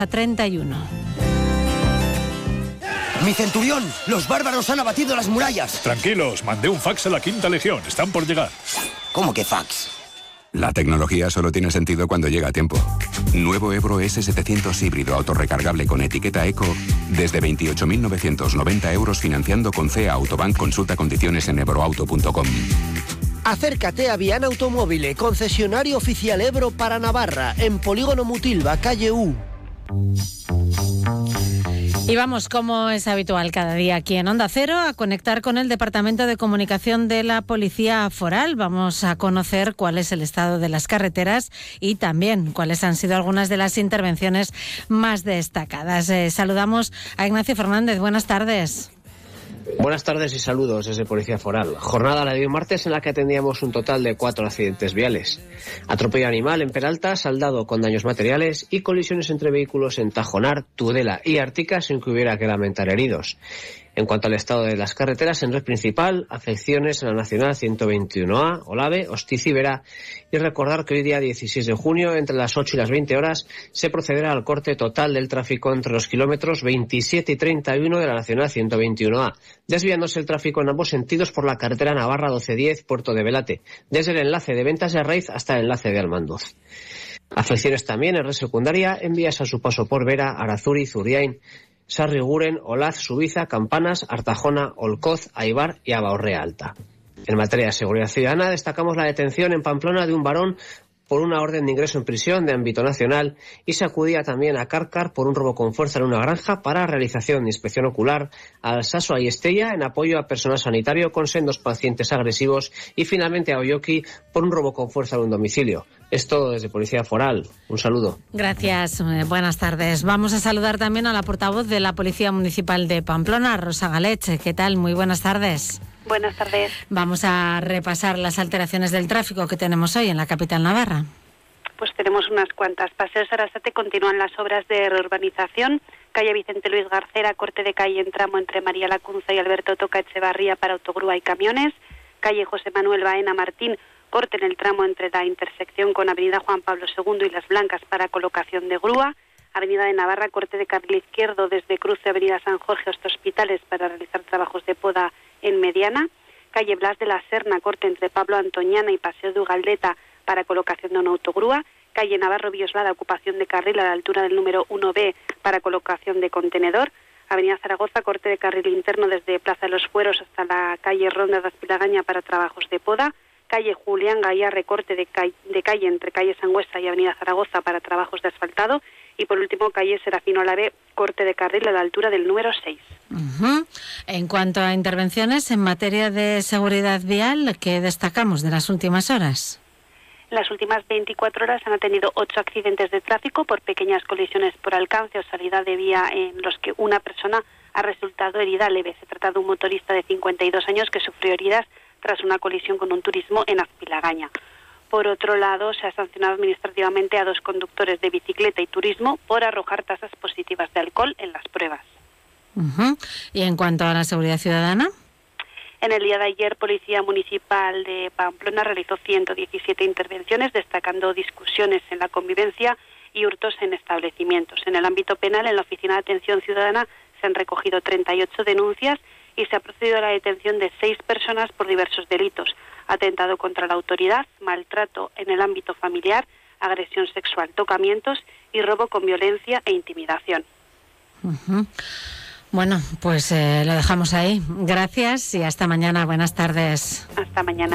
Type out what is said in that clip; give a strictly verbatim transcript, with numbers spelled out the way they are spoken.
treinta y uno. ¡Mi centurión! ¡Los bárbaros han abatido las murallas! Tranquilos, mandé un fax a la Quinta Legión. Están por llegar. ¿Cómo que fax? La tecnología solo tiene sentido cuando llega a tiempo. Nuevo Ebro ese setecientos híbrido autorrecargable con etiqueta Eco desde veintiocho mil novecientos noventa euros financiando con C E A Autobank. Consulta condiciones en ebroauto punto com. Acércate a Viana Automóvil, concesionario oficial Ebro para Navarra, en Polígono Mutilva, calle U. Y vamos, como es habitual cada día aquí en Onda Cero, a conectar con el Departamento de Comunicación de la Policía Foral. Vamos a conocer cuál es el estado de las carreteras y también cuáles han sido algunas de las intervenciones más destacadas. Eh, saludamos a Ignacio Fernández. Buenas tardes. Buenas tardes y saludos desde Policía Foral. Jornada la de hoy martes en la que atendíamos un total de cuatro accidentes viales. Atropello animal en Peralta, saldado con daños materiales y colisiones entre vehículos en Tajonar, Tudela y Ártica sin que hubiera que lamentar heridos. En cuanto al estado de las carreteras, en red principal, afecciones en la Nacional ciento veintiuno A, Olave, Hostiz y Vera, y recordar que hoy día dieciséis de junio, entre las ocho y las veinte horas, se procederá al corte total del tráfico entre los kilómetros veintisiete y treinta y uno de la Nacional ciento veintiuno A, desviándose el tráfico en ambos sentidos por la carretera Navarra doce diez, Puerto de Velate, desde el enlace de Ventas de Arraiz hasta el enlace de Almandoz. Afecciones también en red secundaria en vías a su paso por Vera, Arazuri, Zuriain, Sarriguren, Olaz, Subiza, Campanas, Artajona, Olcoz, Aibar y Abaurrea Alta. En materia de seguridad ciudadana destacamos la detención en Pamplona de un varón por una orden de ingreso en prisión de ámbito nacional y se acudía también a Cárcar por un robo con fuerza en una granja para realización de inspección ocular, a Alsaso y Estella en apoyo a personal sanitario con sendos pacientes agresivos y finalmente a Oyoki por un robo con fuerza en un domicilio. Es todo desde Policía Foral. Un saludo. Gracias. Eh, buenas tardes. Vamos a saludar también a la portavoz de la Policía Municipal de Pamplona, Rosa Galech. ¿Qué tal? Muy buenas tardes. Buenas tardes. Vamos a repasar las alteraciones del tráfico que tenemos hoy en la capital navarra. Pues tenemos unas cuantas. Paseo Sarasate continúan las obras de reurbanización. Calle Vicente Luis Garcera, corte de calle en tramo entre María Lacunza y Alberto Toca Echevarría para autogrúa y camiones. Calle José Manuel Baena Martín, corte en el tramo entre la intersección con Avenida Juan Pablo segundo y Las Blancas para colocación de grúa. Avenida de Navarra, corte de carril izquierdo desde Cruce Avenida San Jorge hasta Hospitales para realizar trabajos de poda en Mediana. Calle Blas de la Serna, corte entre Pablo Antoñana y Paseo de Ugaldeta para colocación de una autogrúa. Calle Navarro Bioslada, ocupación de carril a la altura del número uno B para colocación de contenedor. Avenida Zaragoza, corte de carril interno desde Plaza de los Fueros hasta la calle Ronda de Azpilagaña para trabajos de poda. Calle Julián Gayarre, corte de, ca- de calle entre calle Sangüesa y Avenida Zaragoza para trabajos de asfaltado. Y por último, calle Serafino Olave, corte de carril a la altura del número seis. Uh-huh. En cuanto a intervenciones en materia de seguridad vial, ¿qué destacamos de las últimas horas? En las últimas veinticuatro horas han atendido ocho accidentes de tráfico por pequeñas colisiones por alcance o salida de vía en los que una persona ha resultado herida leve. Se trata de un motorista de cincuenta y dos años que sufrió heridas tras una colisión con un turismo en Azpilagaña. Por otro lado, se ha sancionado administrativamente a dos conductores de bicicleta y turismo por arrojar tasas positivas de alcohol en las pruebas. Uh-huh. ¿Y en cuanto a la seguridad ciudadana? En el día de ayer, Policía Municipal de Pamplona realizó ciento diecisiete intervenciones, destacando discusiones en la convivencia y hurtos en establecimientos. En el ámbito penal, en la Oficina de Atención Ciudadana, se han recogido treinta y ocho denuncias y se ha procedido a la detención de seis personas por diversos delitos: atentado contra la autoridad, maltrato en el ámbito familiar, agresión sexual, tocamientos y robo con violencia e intimidación. Uh-huh. Bueno, pues eh, lo dejamos ahí. Gracias y hasta mañana. Buenas tardes. Hasta mañana.